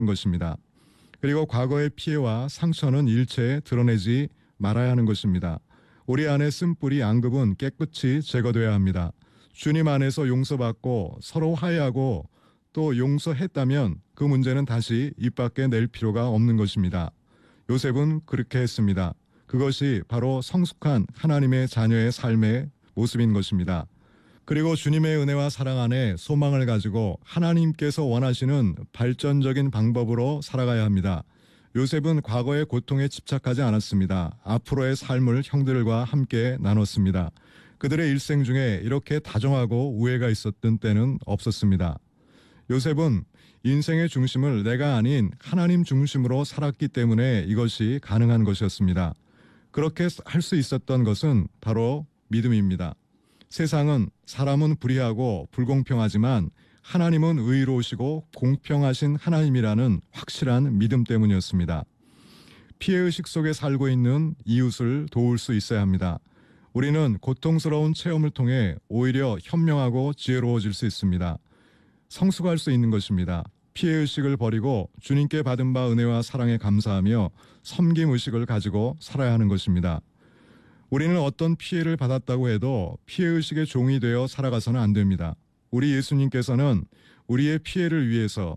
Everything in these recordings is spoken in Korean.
것입니다. 그리고 과거의 피해와 상처는 일체 드러내지 말아야 하는 것입니다. 우리 안에 쓴뿌리 앙금은 깨끗이 제거되어야 합니다. 주님 안에서 용서받고 서로 화해하고 또 용서했다면 그 문제는 다시 입 밖에 낼 필요가 없는 것입니다. 요셉은 그렇게 했습니다. 그것이 바로 성숙한 하나님의 자녀의 삶의 모습인 것입니다. 그리고 주님의 은혜와 사랑 안에 소망을 가지고 하나님께서 원하시는 발전적인 방법으로 살아가야 합니다. 요셉은 과거의 고통에 집착하지 않았습니다. 앞으로의 삶을 형들과 함께 나눴습니다. 그들의 일생 중에 이렇게 다정하고 우애가 있었던 때는 없었습니다. 요셉은 인생의 중심을 내가 아닌 하나님 중심으로 살았기 때문에 이것이 가능한 것이었습니다. 그렇게 할 수 있었던 것은 바로 믿음입니다. 세상은 사람은 불의하고 불공평하지만 하나님은 의로우시고 공평하신 하나님이라는 확실한 믿음 때문이었습니다. 피해의식 속에 살고 있는 이웃을 도울 수 있어야 합니다. 우리는 고통스러운 체험을 통해 오히려 현명하고 지혜로워질 수 있습니다. 성숙할 수 있는 것입니다. 피해의식을 버리고 주님께 받은 바 은혜와 사랑에 감사하며 섬김의식을 가지고 살아야 하는 것입니다. 우리는 어떤 피해를 받았다고 해도 피해의식의 종이 되어 살아가서는 안 됩니다. 우리 예수님께서는 우리의 피해를 위해서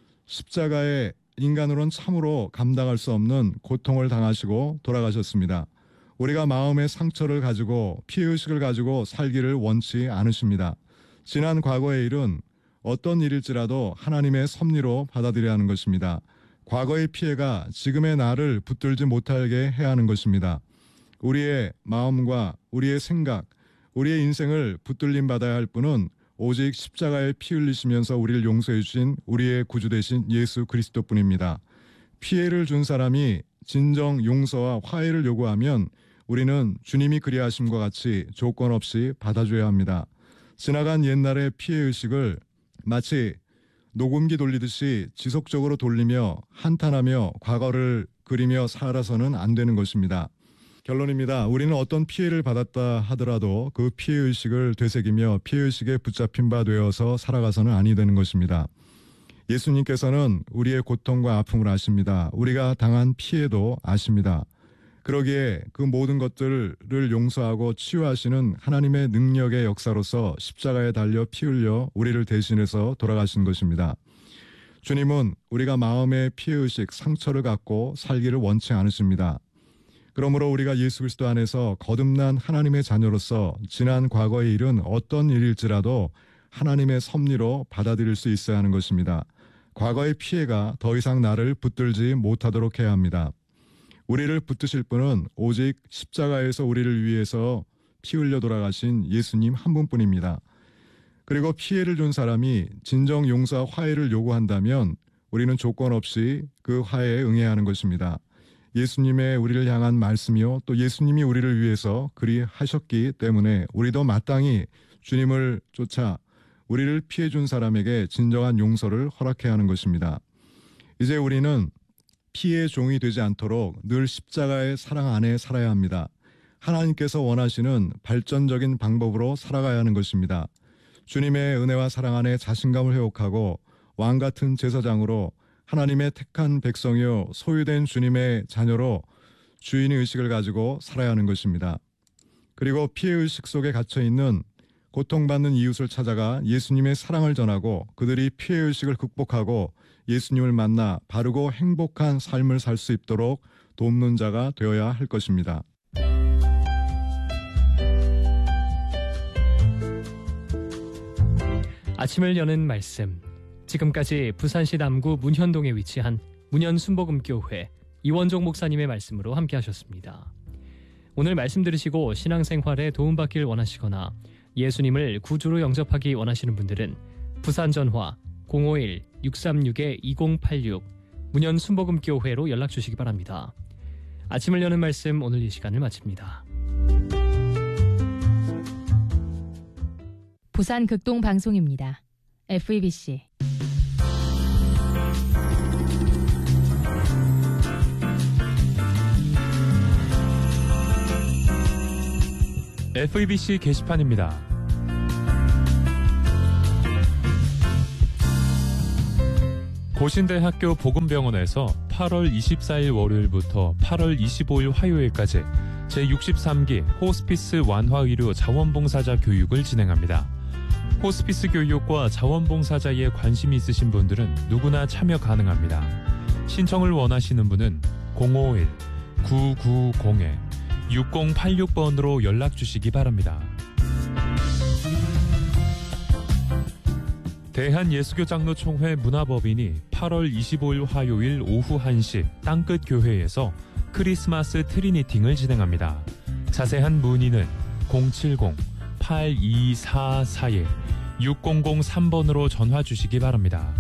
십자가에 인간으로는 참으로 감당할 수 없는 고통을 당하시고 돌아가셨습니다. 우리가 마음의 상처를 가지고 피해의식을 가지고 살기를 원치 않으십니다. 지난 과거의 일은 어떤 일일지라도 하나님의 섭리로 받아들여야 하는 것입니다. 과거의 피해가 지금의 나를 붙들지 못하게 해야 하는 것입니다. 우리의 마음과 우리의 생각, 우리의 인생을 붙들림 받아야 할 분은 오직 십자가에 피 흘리시면서 우리를 용서해 주신 우리의 구주 되신 예수 그리스도뿐입니다. 피해를 준 사람이 진정 용서와 화해를 요구하면 우리는 주님이 그리하심과 같이 조건 없이 받아줘야 합니다. 지나간 옛날의 피해의식을 마치 녹음기 돌리듯이 지속적으로 돌리며 한탄하며 과거를 그리며 살아서는 안 되는 것입니다. 결론입니다. 우리는 어떤 피해를 받았다 하더라도 그 피해의식을 되새기며 피해의식에 붙잡힌 바 되어서 살아가서는 아니 되는 것입니다. 예수님께서는 우리의 고통과 아픔을 아십니다. 우리가 당한 피해도 아십니다. 그러기에 그 모든 것들을 용서하고 치유하시는 하나님의 능력의 역사로서 십자가에 달려 피 흘려 우리를 대신해서 돌아가신 것입니다. 주님은 우리가 마음의 피해의식, 상처를 갖고 살기를 원치 않으십니다. 그러므로 우리가 예수 그리스도 안에서 거듭난 하나님의 자녀로서 지난 과거의 일은 어떤 일일지라도 하나님의 섭리로 받아들일 수 있어야 하는 것입니다. 과거의 피해가 더 이상 나를 붙들지 못하도록 해야 합니다. 우리를 붙드실 분은 오직 십자가에서 우리를 위해서 피 흘려 돌아가신 예수님 한 분뿐입니다. 그리고 피해를 준 사람이 진정 용서와 화해를 요구한다면 우리는 조건 없이 그 화해에 응해야 하는 것입니다. 예수님의 우리를 향한 말씀이요 또 예수님이 우리를 위해서 그리 하셨기 때문에 우리도 마땅히 주님을 쫓아 우리를 피해 준 사람에게 진정한 용서를 허락해야 하는 것입니다. 이제 우리는 피해의 종이 되지 않도록 늘 십자가의 사랑 안에 살아야 합니다. 하나님께서 원하시는 발전적인 방법으로 살아가야 하는 것입니다. 주님의 은혜와 사랑 안에 자신감을 회복하고 왕같은 제사장으로 하나님의 택한 백성이요 소유된 주님의 자녀로 주인의 의식을 가지고 살아야 하는 것입니다. 그리고 피해의식 속에 갇혀있는 고통받는 이웃을 찾아가 예수님의 사랑을 전하고 그들이 피해의식을 극복하고 예수님을 만나 바르고 행복한 삶을 살 수 있도록 돕는 자가 되어야 할 것입니다. 아침을 여는 말씀. 지금까지 부산시 남구 문현동에 위치한 문현순복음교회 이원종 목사님의 말씀으로 함께 하셨습니다. 오늘 말씀 들으시고 신앙생활에 도움받길 원하시거나 예수님을 구주로 영접하기 원하시는 분들은 부산전화 051-636-2086 문현순복음교회로 연락 주시기 바랍니다. 아침을 여는 말씀 오늘 이 시간을 마칩니다. 부산 극동 방송입니다. FEBC FEBC 게시판입니다. 고신대학교 보건병원에서 8월 24일 월요일부터 8월 25일 화요일까지 제63기 호스피스 완화의료 자원봉사자 교육을 진행합니다. 호스피스 교육과 자원봉사자에 관심이 있으신 분들은 누구나 참여 가능합니다. 신청을 원하시는 분은 051-990-6086번으로 연락 주시기 바랍니다. 대한예수교장로총회 문화법인이 8월 25일 화요일 오후 1시 땅끝 교회에서 크리스마스 트리니팅을 진행합니다. 자세한 문의는 070-8244-6003번으로 전화 주시기 바랍니다.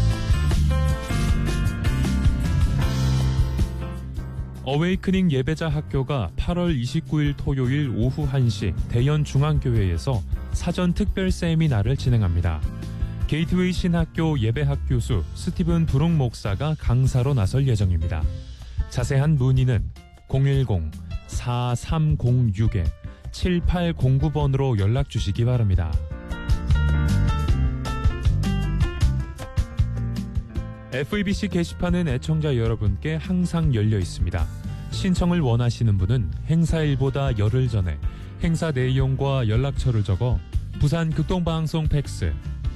어웨이크닝 예배자 학교가 8월 29일 토요일 오후 1시 대연중앙교회에서 사전 특별 세미나를 진행합니다. 게이트웨이 신학교 예배학 교수 스티븐 브룩 목사가 강사로 나설 예정입니다. 자세한 문의는 010-4306-7809번으로 연락 주시기 바랍니다. FEBC 게시판은 애청자 여러분께 항상 열려 있습니다. 신청을 원하시는 분은 행사일보다 열흘 전에 행사 내용과 연락처를 적어 부산 극동방송 팩스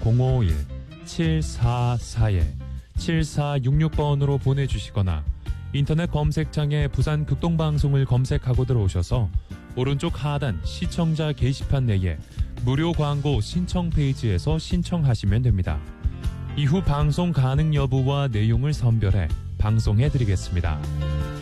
051-744-7466번으로 보내주시거나 인터넷 검색창에 부산 극동방송을 검색하고 들어오셔서 오른쪽 하단 시청자 게시판 내에 무료 광고 신청 페이지에서 신청하시면 됩니다. 이후 방송 가능 여부와 내용을 선별해 방송해드리겠습니다.